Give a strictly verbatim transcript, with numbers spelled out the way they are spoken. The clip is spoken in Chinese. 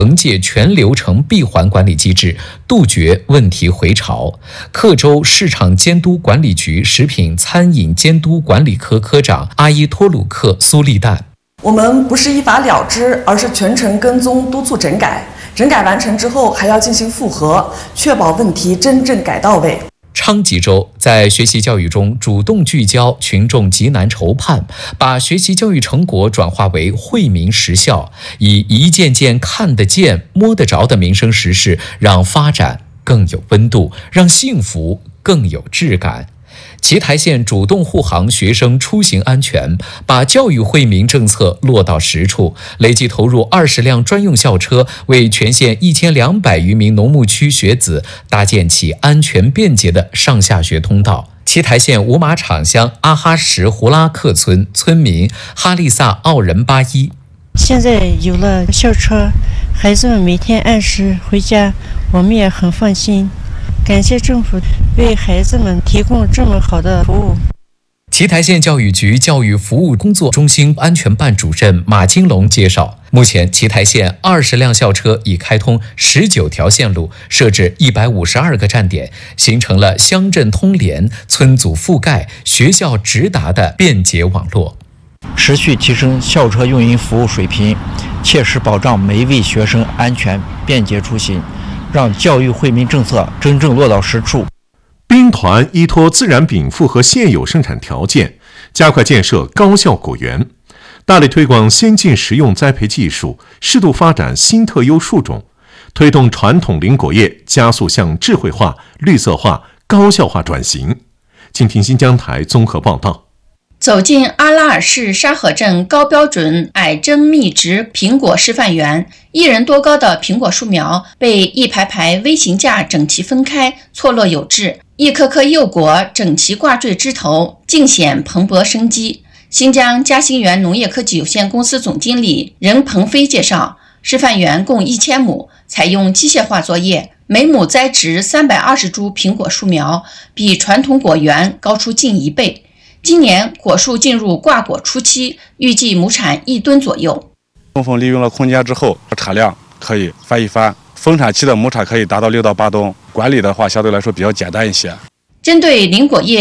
惩戒全流程闭环管理机制，杜绝问题回潮。克州市场监督管理局食品餐饮监督管理科科长阿伊托鲁克·苏利旦。 我们不是一罚了之，而是全程跟踪督促整改。整改完成之后，还要进行复核，确保问题真正改到位。 昌吉州在学习教育中主动聚焦群众急难愁盼，把学习教育成果转化为惠民实效，以一件件看得见、摸得着的民生实事，让发展更有温度，让幸福更有质感。奇台县主动护航学生出行安全，把教育惠民政策落到实处，累计投入二十辆专用校车，为全县一千两百余名农牧区学子搭建起安全便捷的上下学通道。奇台县五马场乡阿哈什胡拉克村村民哈利萨奥仁巴伊： 现在有了校车，孩子们每天按时回家，我们也很放心。感谢政府为孩子们提供这么好的服务。 奇台县教育局教育服务工作中心安全办主任马金龙介绍，目前奇台县二十辆校车已开通十九条线路，设置一百五十二个站点，形成了乡镇通联、村组覆盖、学校直达的便捷网络。 持续提升校车运营服务水平，切实保障每一位学生安全便捷出行，让教育惠民政策真正落到实处。 兵团依托自然禀符合现有生产条件，加快建设高效果园，大力推广先进实用栽培技术，适度发展新特优树种，推动传统林果业加速向智慧化、绿色化、高效化转型。请听新疆台综合报道。 走进阿拉尔市沙河镇高标准矮针密植苹果示范园，一人多高的苹果树苗被一排排微型架整齐分开，错落有致，一颗颗幼果整齐挂坠枝头，尽显蓬勃生机。新疆嘉兴园农业科技有限公司总经理任鹏飞介绍，示范园共一千亩，采用机械化作业，每亩栽植三百二十株苹果树苗，比传统果园高出近一倍。今年果树进入挂果初期，预计亩产一吨左右。 充分利用了空间之后，产量可以翻一番，丰产期的亩产可以达到六到八吨，管理的话相对来说比较简单一些。 针对林果业